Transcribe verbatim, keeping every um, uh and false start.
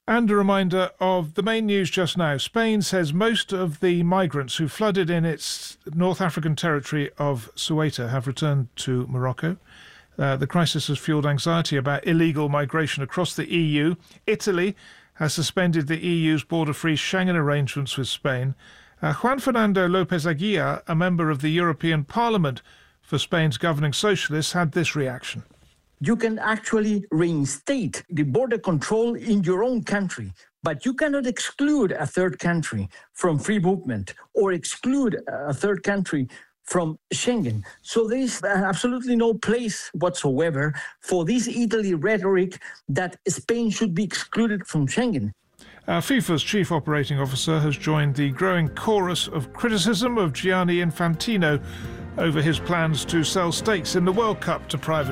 And a reminder of the main news just now. Spain says most of the migrants who flooded in its North African territory of Ceuta have returned to Morocco. Uh, the crisis has fueled anxiety about illegal migration across the E U. Italy has suspended the E U's border-free Schengen arrangements with Spain. Uh, Juan Fernando López Aguilar, a member of the European Parliament for Spain's governing socialists, had this reaction. You can actually reinstate the border control in your own country, but you cannot exclude a third country from free movement or exclude a third country from Schengen. So there is absolutely no place whatsoever for this Italy rhetoric that Spain should be excluded from Schengen. Uh, FIFA's chief operating officer has joined the growing chorus of criticism of Gianni Infantino over his plans to sell stakes in the World Cup to private